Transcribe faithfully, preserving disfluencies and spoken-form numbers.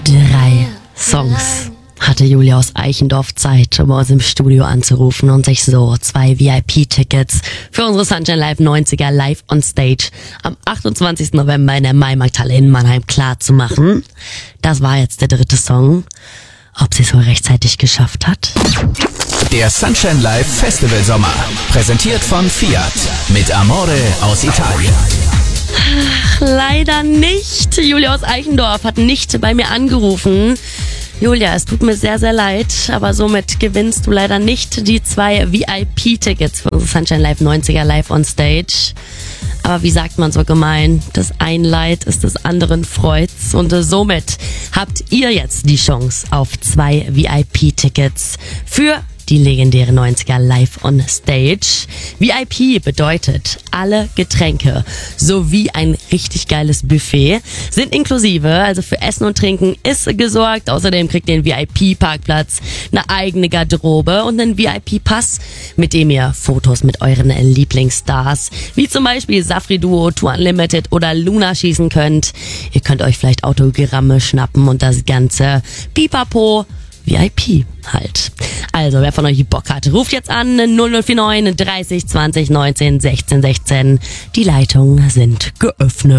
Drei Songs hatte Julia aus Eichendorf Zeit, um uns im Studio anzurufen und sich so zwei V I P-Tickets für unsere Sunshine Live neunziger live on stage am achtundzwanzigsten November in der Maimarkthalle in Mannheim klar zu machen. Das war jetzt der dritte Song. Ob sie es wohl rechtzeitig geschafft hat? Der Sunshine Live Festival Sommer, präsentiert von Fiat mit Amore aus Italien. Ach, leider nicht. Julia aus Eichendorf hat nicht bei mir angerufen. Julia, es tut mir sehr, sehr leid, aber somit gewinnst du leider nicht die zwei V I P-Tickets für unsere Sunshine Live neunziger live on stage. Aber wie sagt man so gemein, das ein Leid ist des anderen Freuds und somit habt ihr jetzt die Chance auf zwei V I P-Tickets für die legendäre neunziger live on stage. V I P bedeutet, alle Getränke sowie ein richtig geiles Buffet sind inklusive, also für Essen und Trinken ist gesorgt. Außerdem kriegt ihr einen V I P-Parkplatz, eine eigene Garderobe und einen V I P-Pass, mit dem ihr Fotos mit euren Lieblingsstars, wie zum Beispiel Safri Duo, Tour Unlimited oder Luna schießen könnt. Ihr könnt euch vielleicht Autogramme schnappen und das Ganze pipapo V I P halt. Also, wer von euch Bock hat, ruft jetzt an null null vier neun dreißig zwanzig neunzehn sechzehn sechzehn. Die Leitungen sind geöffnet.